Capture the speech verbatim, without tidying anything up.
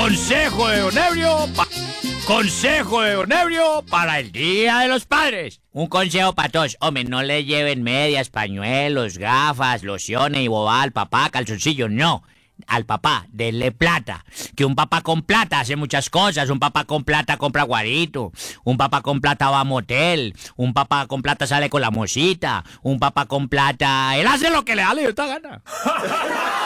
Consejo de Don Ebrio, pa- consejo de Don Ebrio para el Día de los Padres. Un consejo para todos. Hombre, no le lleven medias, pañuelos, gafas, lociones y bobada al papá, calzoncillos, no. Al papá, denle plata. Que un papá con plata hace muchas cosas. Un papá con plata compra guarito. Un papá con plata va a motel. Un papá con plata sale con la mosita. Un papá con plata, él hace lo que le da la gana.